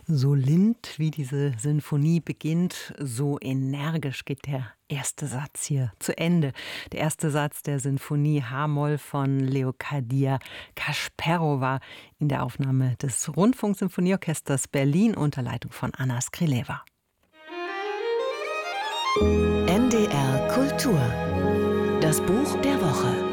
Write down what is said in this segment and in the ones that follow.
So lind, wie diese Sinfonie beginnt, so energisch geht der erste Satz hier zu Ende. Der erste Satz der Sinfonie H-Moll von Leocadia Kasperova in der Aufnahme des Rundfunksinfonieorchesters Berlin unter Leitung von Anna Skrileva. NDR Kultur. Das Buch der Woche.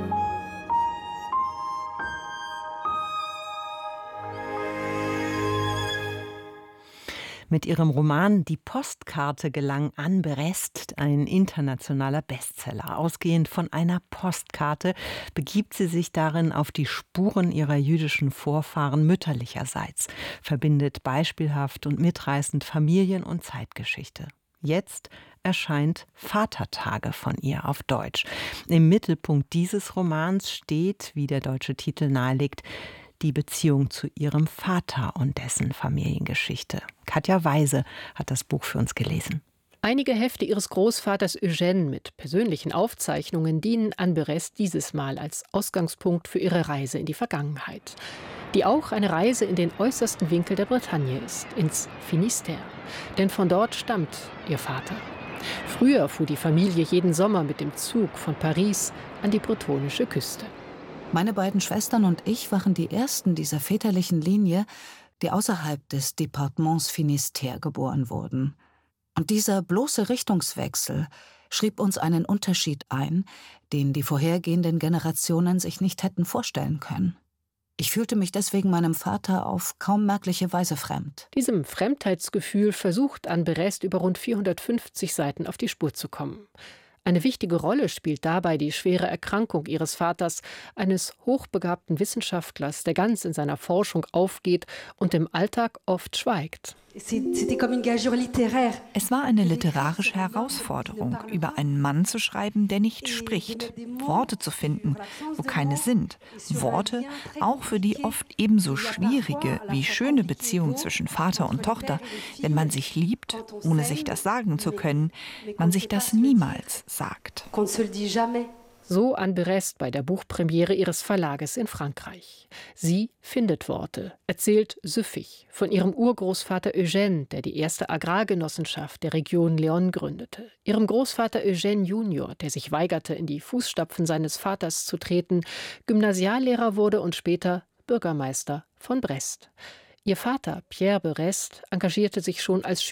Mit ihrem Roman Die Postkarte gelang Anne Berest ein internationaler Bestseller. Ausgehend von einer Postkarte begibt sie sich darin auf die Spuren ihrer jüdischen Vorfahren mütterlicherseits, verbindet beispielhaft und mitreißend Familien- und Zeitgeschichte. Jetzt erscheint Vatertage von ihr auf Deutsch. Im Mittelpunkt dieses Romans steht, wie der deutsche Titel nahelegt, die Beziehung zu ihrem Vater und dessen Familiengeschichte. Katja Weise hat das Buch für uns gelesen. Einige Hefte ihres Großvaters Eugène mit persönlichen Aufzeichnungen dienen Anne Berest dieses Mal als Ausgangspunkt für ihre Reise in die Vergangenheit, die auch eine Reise in den äußersten Winkel der Bretagne ist, ins Finistère. Denn von dort stammt ihr Vater. Früher fuhr die Familie jeden Sommer mit dem Zug von Paris an die bretonische Küste. Meine beiden Schwestern und ich waren die ersten dieser väterlichen Linie, die außerhalb des Departements Finistère geboren wurden. Und dieser bloße Richtungswechsel schrieb uns einen Unterschied ein, den die vorhergehenden Generationen sich nicht hätten vorstellen können. Ich fühlte mich deswegen meinem Vater auf kaum merkliche Weise fremd. Diesem Fremdheitsgefühl versucht Anne Berest über rund 450 Seiten auf die Spur zu kommen. Eine wichtige Rolle spielt dabei die schwere Erkrankung ihres Vaters, eines hochbegabten Wissenschaftlers, der ganz in seiner Forschung aufgeht und im Alltag oft schweigt. Es war eine literarische Herausforderung, über einen Mann zu schreiben, der nicht spricht, Worte zu finden, wo keine sind, Worte auch für die oft ebenso schwierige wie schöne Beziehung zwischen Vater und Tochter, wenn man sich liebt, ohne sich das sagen zu können, man sich das niemals sagt. So Anne Berest bei der Buchpremiere ihres Verlages in Frankreich. Sie findet Worte, erzählt süffig von ihrem Urgroßvater Eugène, der die erste Agrargenossenschaft der Region Leon gründete, ihrem Großvater Eugène Junior, der sich weigerte, in die Fußstapfen seines Vaters zu treten, Gymnasiallehrer wurde und später Bürgermeister von Brest. Ihr Vater, Pierre Berest, engagierte sich schon als